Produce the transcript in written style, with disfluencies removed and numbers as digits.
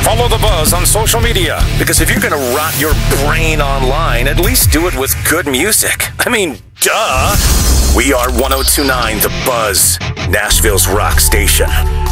Follow The Buzz on social media, because if you're gonna rot your brain online, at least do it with good music. I mean, duh! We are 102.9 The Buzz, Nashville's rock station.